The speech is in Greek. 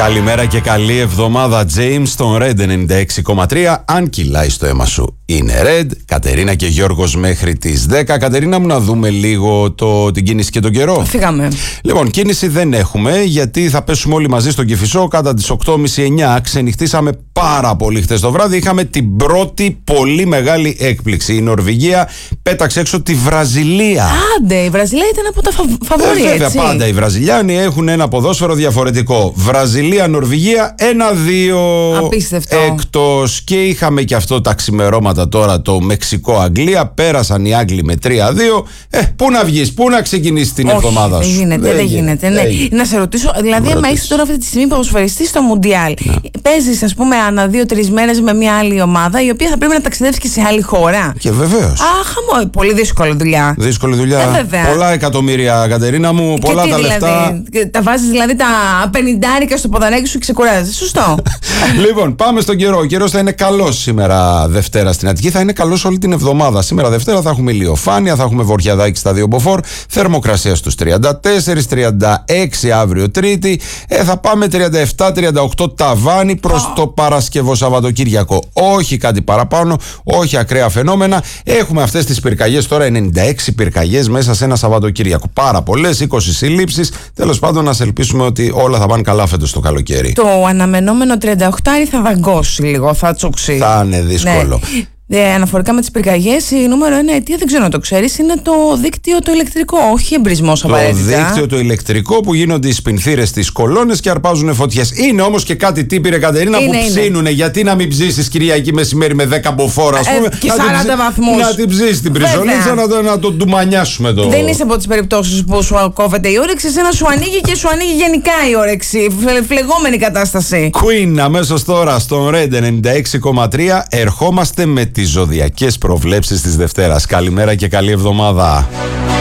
Καλημέρα και καλή εβδομάδα, James, στον Red 96,3. Αν κυλάει στο αίμα σου, είναι Red. Κατερίνα και Γιώργος μέχρι τις 10. Κατερίνα μου, να δούμε λίγο την κίνηση και τον καιρό. Φύγαμε. Λοιπόν, κίνηση δεν έχουμε, γιατί θα πέσουμε όλοι μαζί στον Κηφισό κατά τις 8.30-9. Ξενυχτήσαμε πάρα πολύ χτες το βράδυ. Είχαμε την πρώτη πολύ μεγάλη έκπληξη. Η Νορβηγία πέταξε έξω τη Βραζιλία. Άντε, η Βραζιλία ήταν από τα φαβορί, βέβαια, έτσι. πάντα οι Βραζιλιάνοι έχουν ένα ποδόσφαιρο διαφορετικό. Βραζιλία-Νορβηγία 1-2 Απίστευτο. εκτός. Και είχαμε και αυτό τα ξημερώματα τώρα, το Μεξικό-Αγγλία. Πέρασαν οι Άγγλοι με 3-2. Πού να βγεις, πού να ξεκινήσει την εβδομάδα σου. Δεν γίνεται. Ναι. Να σε ρωτήσω, δηλαδή, άμα είσαι τώρα αυτή τη στιγμή ποδοσφαιριστής στο Μουντιάλ, παίζεις, ας πούμε, ανά 2-3 μέρες με μια άλλη ομάδα, η οποία θα πρέπει να ταξιδεύσει και σε άλλη χώρα. Και βεβαίως. Αχ, πολύ δύσκολη δουλειά. Δύσκολη δουλειά. Βέβαια. Πολλά εκατομμύρια, Κατερίνα μου, πολλά τα λεφτά. Τα βάζεις δηλαδή τα 50 στο ποδαράκι σου και ξεκουράζεις. Σωστό. Λοιπόν, πάμε στον καιρό. Ο καιρός θα είναι καλός σήμερα Δευτέρα στην Αττική. Θα είναι καλός όλη την εβδομάδα. Σήμερα Δευτέρα θα έχουμε ηλιοφάνεια, θα έχουμε βορειαδάκι στα 2 μποφόρ. Θερμοκρασία στους 34-36 αύριο Τρίτη. Θα πάμε 37-38 ταβάνι προς το Παρασκευό Σαββατοκύριακο. Όχι κάτι παραπάνω, όχι ακραία φαινόμενα. Έχουμε αυτές τις πυρκαγιές τώρα, 96 πυρκαγιές μέσα σε ένα Σαββατοκύριακο. Πάρα πολλές, 20 συλλήψεις. Τέλος πάντων, να ελπίσουμε ότι όλα θα πάνε καλά φέτος το καλοκαίρι. Το αναμενόμενο 38 θα δαγκώσει λίγο, θα τσοξεί. Θα είναι δύσκολο. Ναι. Αναφορικά με τις πυρκαγιές, η νούμερο 1 αιτία, δεν ξέρω να το ξέρεις, είναι το δίκτυο το ηλεκτρικό, όχι εμπρισμός απαραίτητα. Το δίκτυο το ηλεκτρικό που γίνονται οι σπινθήρες στις κολόνες και αρπάζουν φωτιές. Είναι όμως και κάτι τύπηρε, Κατερίνα, που ψήνουνε. Γιατί να μην ψήσεις Κυριακή μεσημέρι με 10 μποφόρ, ας πούμε. Και 40 βαθμούς. Να την ψήσεις την πριζολίτσα, να το ντουμανιάσουμε το. Δεν είσαι από τις περιπτώσεις που σου κόβεται η όρεξη, εσένα σου ανοίγει και σου ανοίγει γενικά η όρεξη. Φλεγόμενη κατάσταση. Queen, αμέσως τώρα στον Red 96,3 ερχόμαστε με τις ζωδιακές προβλέψεις της Δευτέρας. Καλημέρα και καλή εβδομάδα.